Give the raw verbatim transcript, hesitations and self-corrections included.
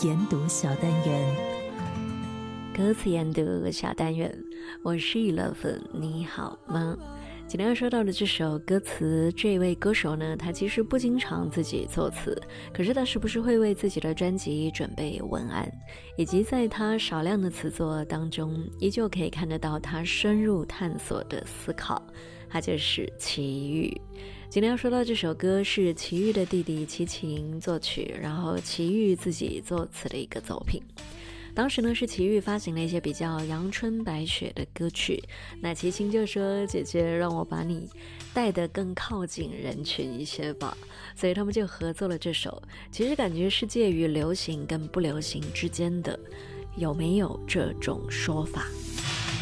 研读小单元， 歌词研读小单元，我是乐粉，你好吗？今天要说到的这首歌词，这位歌手呢，他其实不经常自己作词，可是他时不时会为自己的专辑准备文案，以及在他少量的词作当中，依旧可以看得到他深入探索的思考。他就是齐豫。今天要说到这首歌是齐豫的弟弟齐秦作曲，然后齐豫自己作词的一个作品。当时呢是齐豫发行了一些比较阳春白雪的歌曲，那齐秦就说，姐姐让我把你带得更靠近人群一些吧，所以他们就合作了这首，其实感觉是介于流行跟不流行之间的，有没有这种说法？